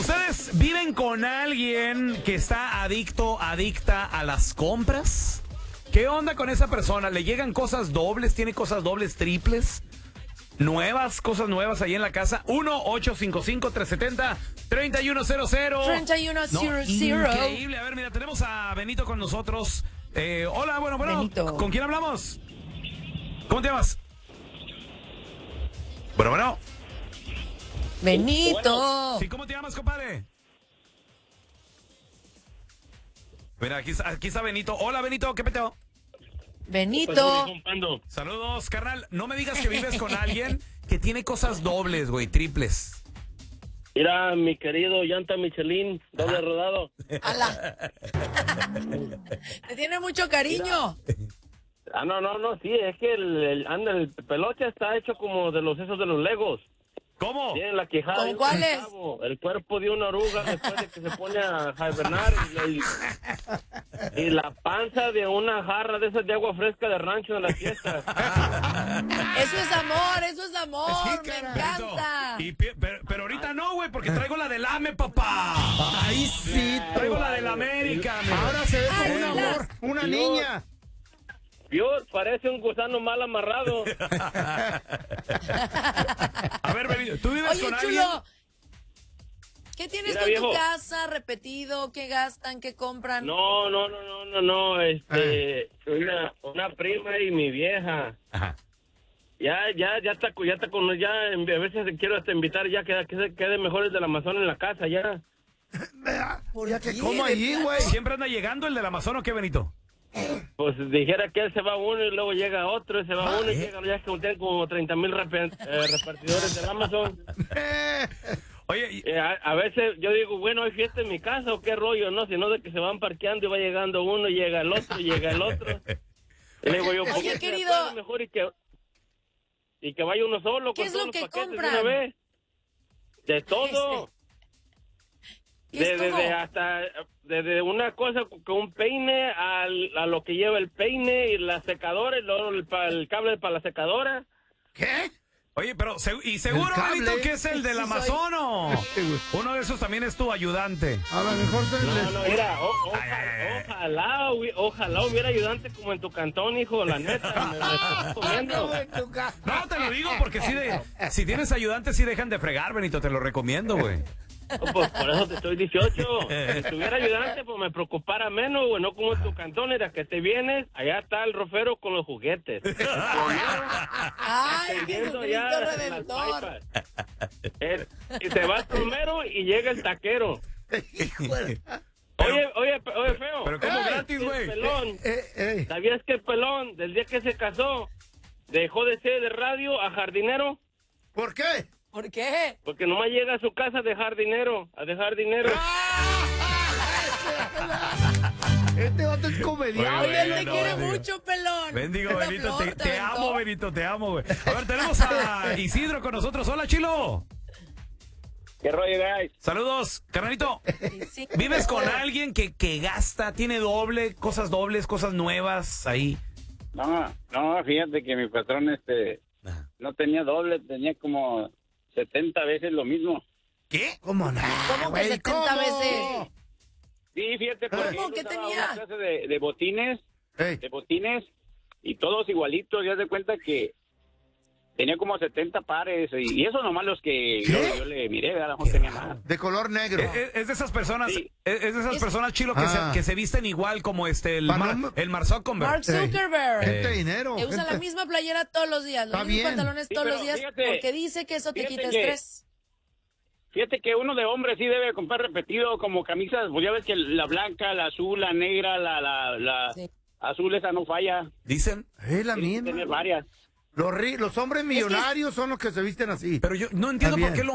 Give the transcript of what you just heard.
¿Ustedes viven con alguien que está adicta a las compras? ¿Qué onda con esa persona? ¿Le llegan cosas dobles? ¿Tiene cosas dobles, triples? Cosas nuevas ahí en la casa. 1-855-370-3100. 3100. Increíble. A ver, mira, tenemos a Benito con nosotros. Hola, bueno, Benito. ¿Con quién hablamos? ¿Cómo te llamas? Bueno. Benito. Sí, ¿cómo te llamas, compadre? Mira, aquí está Benito. Hola, Benito, ¿qué peteo? Benito. Saludos, carnal. No me digas que vives con alguien que tiene cosas dobles, güey, triples. Mira, mi querido llanta Michelin, doble rodado. ¡Hala! Te tiene mucho cariño. No, sí, es que el peloche está hecho como de esos de los Legos. ¿Cómo? Tiene la quijada ¿Con de un cuáles? centavo, el cuerpo de una oruga después de que se pone a hibernar y la panza de una jarra de esas de agua fresca de rancho en las fiestas. Eso es amor, Sí, me cara. encanta. Pero ahorita no, güey, porque traigo la del AME, papá. Ay, sí. Traigo la del América, amigo. Ahora se ve como un Águila. amor, una Dios. niña. Dios, parece un gusano mal amarrado. A ver, Benito, ¿tú vives Oye, con alguien? chulo, ¿qué tienes Mira, tú en tu viejo. casa repetido? ¿Qué gastan? ¿Qué compran? No, una prima y mi vieja. Ajá. Ya está con, ya a veces quiero hasta invitar ya que se quede mejores del Amazon en la casa ya. Ya que como ahí, güey. ¿Siempre anda llegando el del Amazon o qué, Benito? Pues dijera que él se va uno y luego llega otro, y se va uno y llega, ya es que tienen como 30,000 repartidores del Amazon. Oye, A veces yo digo, bueno, ¿hay fiesta en mi casa o qué rollo? No, sino de que se van parqueando y va llegando uno y llega el otro y llega el otro. Y le digo yo, ¿por Oye, qué se querido. acuerda mejor y que vaya uno solo ¿Qué con es todos lo los que paquetes compran? de una vez? De todo. ¿Qué es todo? Desde una cosa con un peine a lo que lleva el peine y la secadora y luego el cable para la secadora. ¿Qué? Oye, pero ¿y seguro, El cable. Benito, que es el del Sí, soy. Amazon o uno de esos también es tu ayudante? A lo mejor No, mira, Ay. ojalá hubiera ayudante como en tu cantón, hijo, la neta, me estás comiendo. No, te lo digo porque si tienes ayudantes sí dejan de fregar, Benito, te lo recomiendo, güey. Pues por eso te estoy 18. Si tuviera ayudante, pues me preocupara menos, güey, no como en tu cantón, era que te vienes, allá está el rofero con los juguetes. ¡Ay, Vendiendo Jesucristo ya las Redentor! pipas. Y se va primero y llega el taquero. Oye, feo. Pero ¿cómo gratis, El güey? pelón. ¿Sabías que el pelón, del día que se casó, dejó de ser de radio a jardinero? ¿Por qué? ¿Por qué? Porque nomás llega a su casa a dejar dinero. Este vato es comediante. Oye, él te no, quiere digo. mucho, pelón. Bendigo, Una Benito, flor te aventó. amo, Benito, te amo, güey. A ver, tenemos a Isidro con nosotros. Hola, Chilo. ¿Qué rollo, guys? Saludos, carnalito. Sí. ¿Vives con alguien que gasta, tiene cosas dobles, cosas nuevas ahí? No, fíjate que mi patrón no tenía doble, tenía como 70 veces lo mismo. ¿Qué? ¿Cómo no? ¿Cómo que güey? 70 ¿Cómo? veces? Sí, fíjate, porque ¿Cómo? él ¿Qué usaba tenía? una clase de botines, Ey, y todos igualitos, ya de cuenta que tenía como 70 pares, y eso nomás los que ¿Qué? yo le miré, ¿verdad? No tenía más. de color negro. Es de esas personas, Sí. es de esas personas, Chilo, Ah. que se visten igual como el Mark Zuckerberg. Mark Zuckerberg. Gente de dinero. Que usa la gente- misma playera todos los días, los Está mismos bien. pantalones Sí, todos pero los días, fíjate, porque dice que eso te fíjate quita que- estrés. Fíjate que uno de hombre sí debe comprar repetido, como camisas, pues ya ves que la blanca, la azul, la negra, la Sí. azul, esa no falla. Dicen, La Tienes que misma. tener varias. Los hombres millonarios son los que se visten así. pero yo no entiendo Está por qué bien.